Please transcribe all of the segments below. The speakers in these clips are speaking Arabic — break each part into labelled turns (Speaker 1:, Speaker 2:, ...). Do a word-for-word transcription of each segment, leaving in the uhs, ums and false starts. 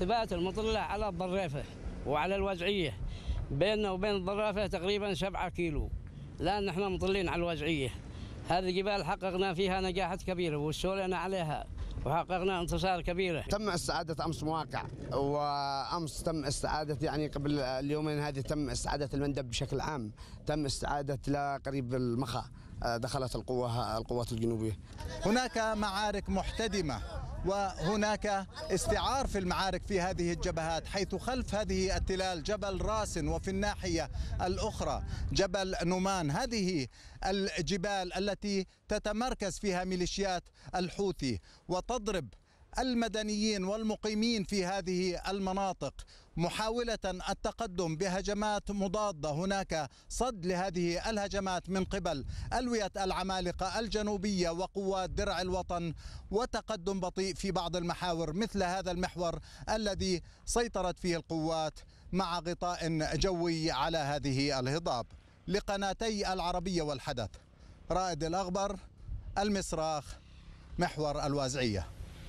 Speaker 1: ثبات المطلة على الضريفة وعلى الوجعية. بيننا وبين الضريفة تقريبا سبعة كيلو، لأن احنا مطلين على الوجعية. هذه جبال حققنا فيها نجاحات كبيرة واستولينا عليها وحققنا انتصار كبيرة.
Speaker 2: تم استعادة أمس مواقع، وأمس تم استعادة يعني قبل اليومين هذه تم استعادة المندب بشكل عام، تم استعادة لقريب المخا دخلت القوة القوات الجنوبية.
Speaker 3: هناك معارك محتدمة وهناك استعار في المعارك في هذه الجبهات، حيث خلف هذه التلال جبل راس وفي الناحية الأخرى جبل نومان. هذه الجبال التي تتمركز فيها ميليشيات الحوثي وتضرب المدنيين والمقيمين في هذه المناطق محاولة التقدم بهجمات مضادة. هناك صد لهذه الهجمات من قبل ألوية العمالقة الجنوبية وقوات درع الوطن، وتقدم بطيء في بعض المحاور مثل هذا المحور الذي سيطرت فيه القوات مع غطاء جوي على هذه الهضاب. لقناتي العربية والحدث، رائد الأغبر، المصراخ، محور الوازعية.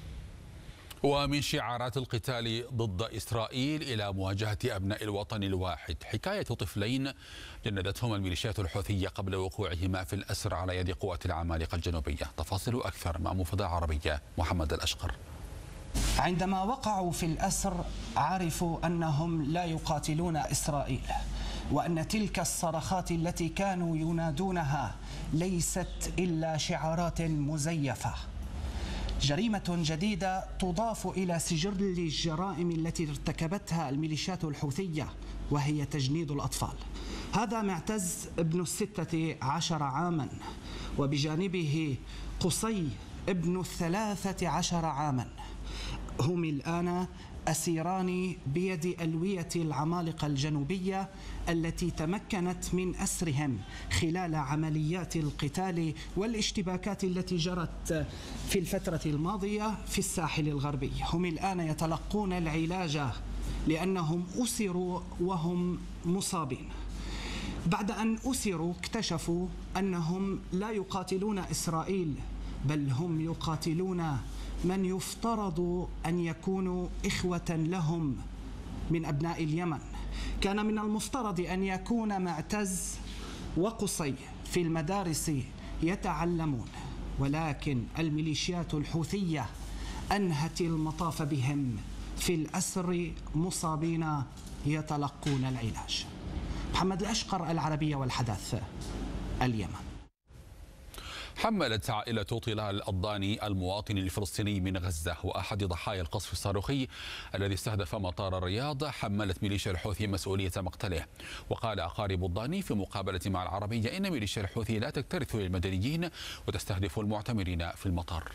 Speaker 4: ومن شعارات القتال ضد إسرائيل إلى مواجهة أبناء الوطن الواحد، حكاية طفلين جندتهم الميليشيات الحوثية قبل وقوعهما في الأسر على يد قوات العمالقة الجنوبية. تفاصيل أكثر مع مفدى عربية محمد الأشقر.
Speaker 5: عندما وقعوا في الأسر عرفوا أنهم لا يقاتلون إسرائيل، وأن تلك الصرخات التي كانوا ينادونها ليست إلا شعارات مزيفة. جريمة جديدة تضاف إلى سجل الجرائم التي ارتكبتها الميليشيات الحوثية، وهي تجنيد الأطفال. هذا معتز ابن الستة عشر عاما، وبجانبه قصي ابن الثلاثة عشر عاما. هم الآن أسيران بيد ألوية العمالقة الجنوبية التي تمكنت من أسرهم خلال عمليات القتال والاشتباكات التي جرت في الفترة الماضية في الساحل الغربي. هم الآن يتلقون العلاج لأنهم أسروا وهم مصابين. بعد أن أسروا اكتشفوا أنهم لا يقاتلون إسرائيل، بل هم يقاتلون من يفترض أن يكونوا إخوة لهم من أبناء اليمن. كان من المفترض أن يكون معتز وقصي في المدارس يتعلمون، ولكن الميليشيات الحوثية أنهت المطاف بهم في الأسر مصابين يتلقون العلاج. محمد الأشقر، العربية والحدث، اليمن.
Speaker 4: حملت عائلة طلال الضاني المواطن الفلسطيني من غزة وأحد ضحايا القصف الصاروخي الذي استهدف مطار الرياض، حملت ميليشيا الحوثي مسؤولية مقتله. وقال أقارب الضاني في مقابلة مع العربية إن ميليشيا الحوثي لا تكترث للمدنيين وتستهدف المعتمرين في المطار.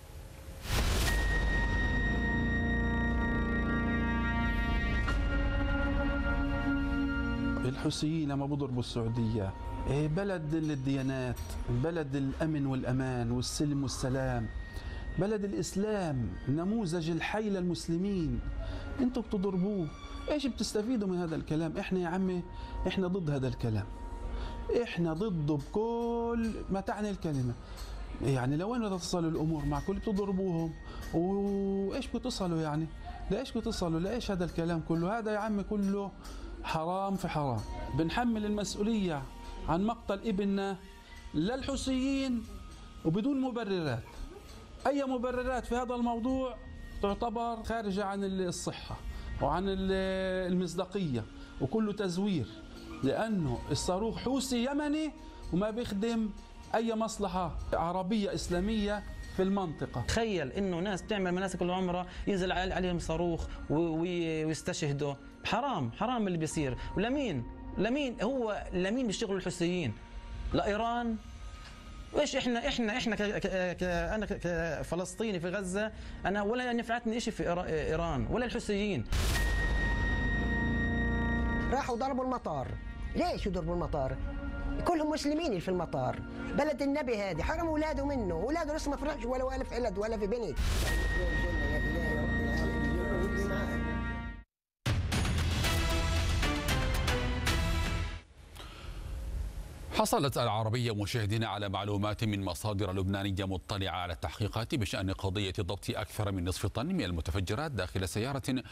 Speaker 6: الحوثيين لما بضربوا السعودية، بلد الديانات، بلد الأمن والأمان والسلم والسلام، بلد الإسلام، نموذج الحي للمسلمين، انتوا بتضربوه. ايش بتستفيدوا من هذا الكلام؟ احنا يا عمي احنا ضد هذا الكلام، احنا ضده بكل ما تعني الكلمة. يعني لو وين تصل الأمور مع كل بتضربوهم، وايش بتصلوا يعني؟ لايش بتصلوا؟ لايش هذا الكلام كله؟ هذا يا عمي كله حرام في حرام. بنحمل المسؤولية عن مقتل ابننا للحوثيين وبدون مبررات. أي مبررات في هذا الموضوع تعتبر خارجة عن الصحة وعن المصداقية وكله تزوير، لأنه الصاروخ حوثي يمني وما بيخدم أي مصلحة عربية إسلامية في المنطقة.
Speaker 7: تخيل إنه ناس تعمل مناسك العمرة ينزل عليهم صاروخ ويستشهدوا. حرام حرام اللي بيصير. ولمين لمين هو لمين بيشتغلوا الحوثيين؟ لإيران؟ ايش احنا احنا احنا ك ك انا كفلسطيني في غزة، انا ولا نفعتني شيء في ايران ولا الحوثيين.
Speaker 8: راحوا ضربوا المطار. ليش يضربوا المطار؟ كلهم مسلمين في المطار، بلد النبي هذه، حرموا اولاده منه، اولاده لسه ما فرحش ولا والف ولد ولا في بنت.
Speaker 4: حصلت العربية مشاهدين على معلومات من مصادر لبنانية مطلعة على التحقيقات بشأن قضية ضبط أكثر من نصف طن من المتفجرات داخل سيارة